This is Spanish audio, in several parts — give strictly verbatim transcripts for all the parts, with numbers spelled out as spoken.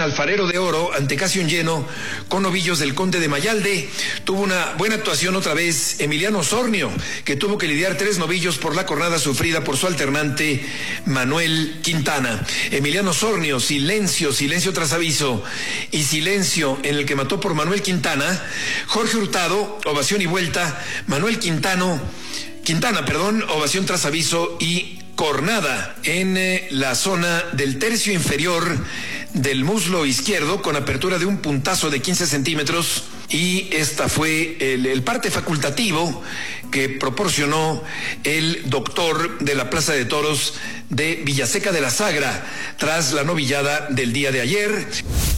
Alfarero de Oro, ante casi un lleno, con novillos del Conde de Mayalde. Tuvo una buena actuación otra vez Emiliano Osornio, que tuvo que lidiar tres novillos por la cornada sufrida por su alternante Manuel Quintana. Emiliano Osornio, silencio, silencio tras aviso y silencio en el que mató por Manuel Quintana. Jorge Hurtado, ovación y vuelta. Manuel Quintano, Quintana, perdón, ovación tras aviso y cornada en eh, la zona del tercio inferior del muslo izquierdo, con apertura de un puntazo de quince centímetros, y esta fue el, el parte facultativo que proporcionó el doctor de la Plaza de Toros de Villaseca de la Sagra tras la novillada del día de ayer.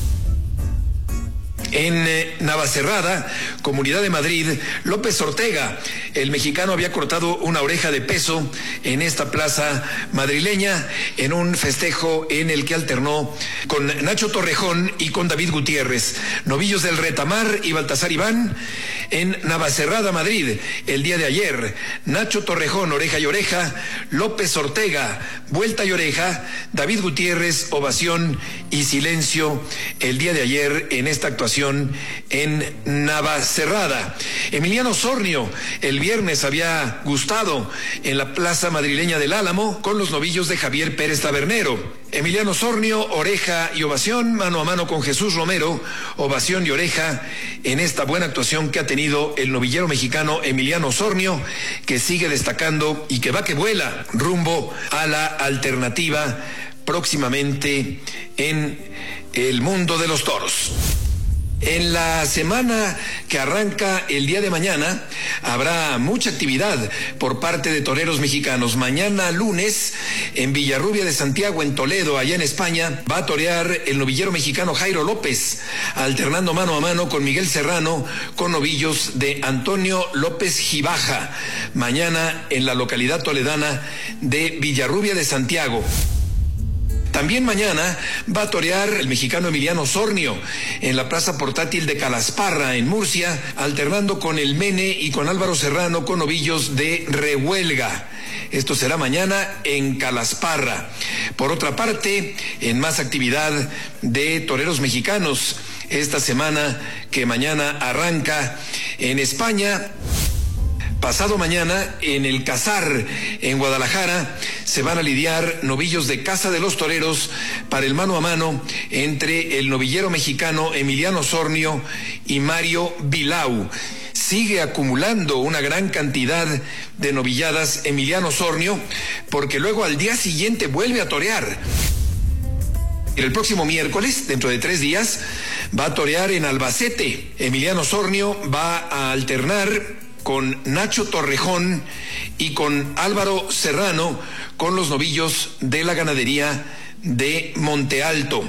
En eh, Navacerrada, Comunidad de Madrid, López Ortega, el mexicano, había cortado una oreja de peso en esta plaza madrileña en un festejo en el que alternó con Nacho Torrejón y con David Gutiérrez. Novillos del Retamar y Baltasar Iván en Navacerrada, Madrid, el día de ayer. Nacho Torrejón, oreja y oreja. López Ortega, vuelta y oreja. David Gutiérrez, ovación y silencio el día de ayer en esta actuación en Navacerrada. Emiliano Osornio el viernes había gustado en la plaza madrileña del Álamo con los novillos de Javier Pérez Tabernero. Emiliano Osornio, oreja y ovación, mano a mano con Jesús Romero, ovación y oreja en esta buena actuación que ha tenido el novillero mexicano Emiliano Osornio, que sigue destacando y que va que vuela rumbo a la alternativa próximamente en el mundo de los toros. En la semana que arranca el día de mañana habrá mucha actividad por parte de toreros mexicanos. Mañana lunes en Villarrubia de Santiago, en Toledo, allá en España, va a torear el novillero mexicano Jairo López, alternando mano a mano con Miguel Serrano, con novillos de Antonio López Gibaja, mañana en la localidad toledana de Villarrubia de Santiago. También mañana va a torear el mexicano Emiliano Osornio en la Plaza Portátil de Calasparra, en Murcia, alternando con el Mene y con Álvaro Serrano, con novillos de Rehuelga. Esto será mañana en Calasparra. Por otra parte, en más actividad de toreros mexicanos, esta semana que mañana arranca en España, pasado mañana en el Casar, en Guadalajara, se van a lidiar novillos de Casa de los Toreros para el mano a mano entre el novillero mexicano Emiliano Osornio y Mario Vilau. Sigue acumulando una gran cantidad de novilladas Emiliano Osornio, porque luego al día siguiente vuelve a torear. El próximo miércoles, dentro de tres días, va a torear en Albacete. Emiliano Osornio va a alternar con Nacho Torrejón y con Álvaro Serrano, con los novillos de la ganadería de Monte Alto.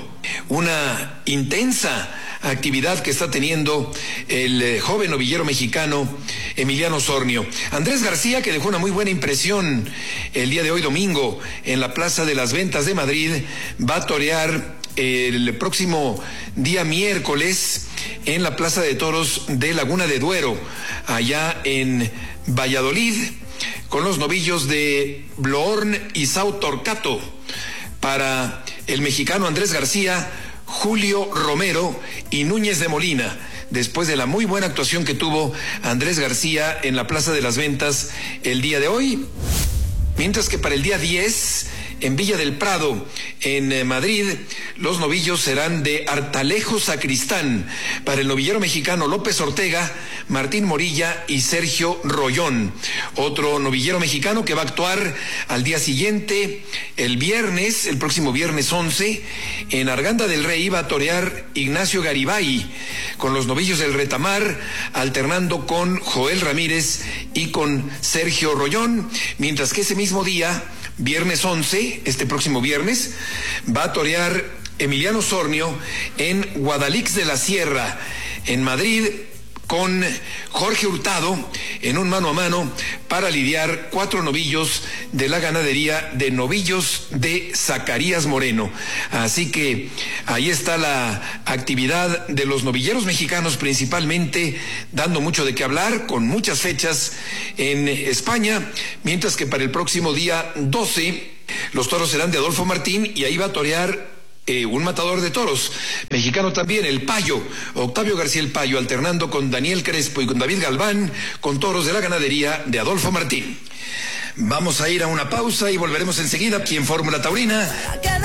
Una intensa actividad que está teniendo el eh, joven novillero mexicano Emiliano Osornio. Andrés García, que dejó una muy buena impresión el día de hoy domingo en la Plaza de las Ventas de Madrid, va a torear el próximo día miércoles en la Plaza de Toros de Laguna de Duero, allá en Valladolid, con los novillos de Bloorn y Sao Torcato. Para el mexicano Andrés García, Julio Romero y Núñez de Molina, después de la muy buena actuación que tuvo Andrés García en la Plaza de las Ventas el día de hoy. Mientras que para el día diez, en Villa del Prado, en Madrid, los novillos serán de Artalejo Sacristán, para el novillero mexicano López Ortega, Martín Morilla y Sergio Rollón. Otro novillero mexicano que va a actuar al día siguiente, el viernes, el próximo viernes once, en Arganda del Rey, va a torear Ignacio Garibay, con los novillos del Retamar, alternando con Joel Ramírez y con Sergio Rollón, mientras que ese mismo día, viernes once, este próximo viernes, va a torear Emiliano Osornio en Guadalix de la Sierra, en Madrid, con Jorge Hurtado en un mano a mano para lidiar cuatro novillos de la ganadería de novillos de Zacarías Moreno. Así que ahí está la actividad de los novilleros mexicanos, principalmente dando mucho de qué hablar, con muchas fechas en España, mientras que para el próximo día doce los toros serán de Adolfo Martín y ahí va a torear eh, un matador de toros. Mexicano también, el Payo, Octavio García el Payo, alternando con Daniel Crespo y con David Galván, con toros de la ganadería de Adolfo Martín. Vamos a ir a una pausa y volveremos enseguida aquí en Fórmula Taurina.